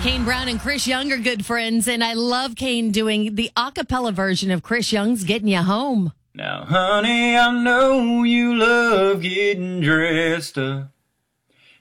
Kane Brown and Chris Young are good friends, and I love Kane doing the a cappella version of Chris Young's Getting You Home. Now, honey, I know you love getting dressed up